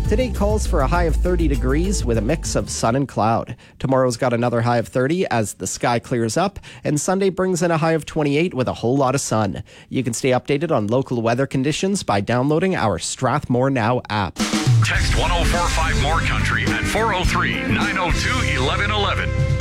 Today calls for a high of 30 degrees with a mix of sun and cloud. Tomorrow's got another high of 30 as the sky clears up, and Sunday brings in a high of 28 with a whole lot of sun. You can stay updated on local weather conditions by downloading our Strathmore Now app. Text 1045 More Country at 403-902-1111.